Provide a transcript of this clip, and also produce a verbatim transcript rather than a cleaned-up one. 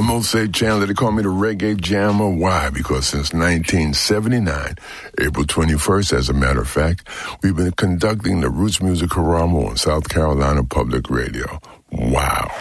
I'm Jose Chandler. They call me the Reggae Jammer. Why? Because since nineteen seventy-nine, April twenty-first, as a matter of fact, we've been conducting the Roots Music Caramo on South Carolina Public Radio. Wow.